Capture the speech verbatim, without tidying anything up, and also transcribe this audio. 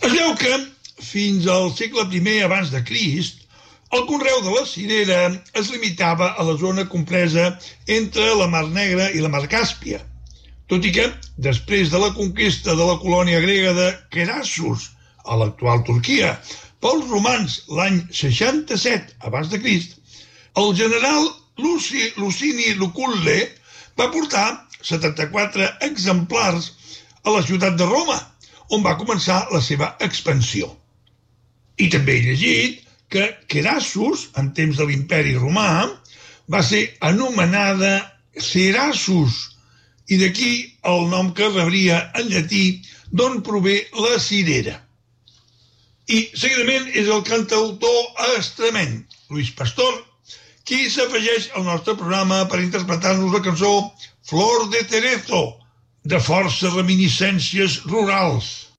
Es veu que, fins al segle primer abans de Crist, el conreu de la cirera es limitava a la zona compresa entre la Mar Negra i la Mar Càspia, tot i que, després de la conquesta de la colònia grega de Querassus, a l'actual Turquia, pels romans l'any seixanta-set abans de Crist, el general Luci, Lucini Luculle va portar setanta-quatre exemplars a la ciutat de Roma, on va començar la seva expansió. I també he llegit que Querassus, en temps de l'imperi romà, va ser anomenada Cerassus, i d'aquí el nom que rebria en llatí d'on prové la cirera. I seguidament és el cantautor extremeny, Lluís Pastor, qui s'afegeix al nostre programa per interpretar-nos la cançó Flor de Cerezo, de força reminiscències rurals.